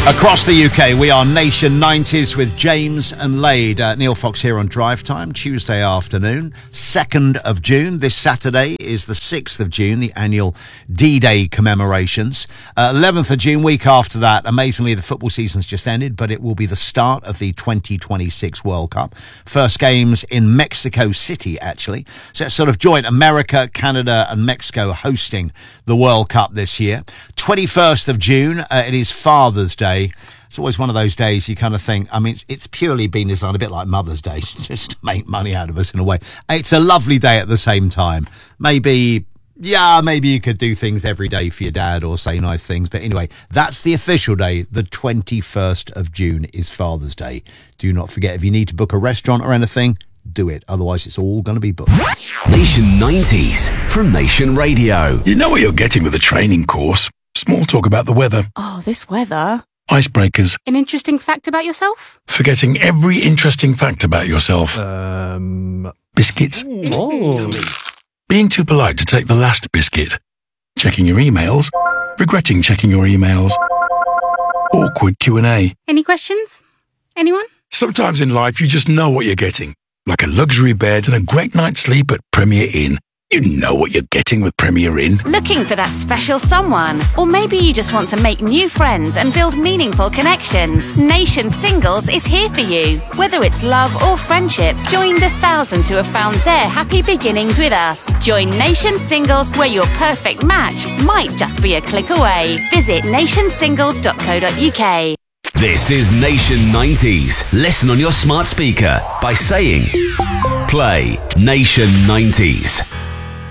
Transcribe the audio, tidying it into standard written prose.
Across the UK, we are Nation 90s with James and Lade. Neil Fox here on Drive Time, Tuesday afternoon, 2nd of June. This Saturday is the 6th of June, the annual D-Day commemorations. 11th of June, week after that, amazingly, the football season's just ended, but it will be the start of the 2026 World Cup. First games in Mexico City, actually. So it's sort of joint America, Canada and Mexico hosting the World Cup this year. 21st of June, it is Father's Day. It's always one of those days you kind of think, I mean, it's purely been designed a bit like Mother's Day, just to make money out of us in a way. It's a lovely day at the same time. Maybe you could do things every day for your dad or say nice things. But anyway, that's the official day. The 21st of June is Father's Day. Do not forget, if you need to book a restaurant or anything, do it. Otherwise, it's all going to be booked. Nation 90s from Nation Radio. You know what you're getting with a training course. Small talk about the weather. Oh, this weather. Icebreakers. An interesting fact about yourself? Forgetting every interesting fact about yourself. Biscuits. Oh. Being too polite to take the last biscuit. Checking your emails. Regretting checking your emails. Awkward Q&A. Any questions? Anyone? Sometimes in life you just know what you're getting. Like a luxury bed and a great night's sleep at Premier Inn. You know what you're getting with Premier Inn. Looking for that special someone? Or maybe you just want to make new friends and build meaningful connections. Nation Singles is here for you. Whether it's love or friendship, join the thousands who have found their happy beginnings with us. Join Nation Singles, where your perfect match might just be a click away. Visit nationsingles.co.uk. This is Nation 90s. Listen on your smart speaker by saying, play Nation 90s.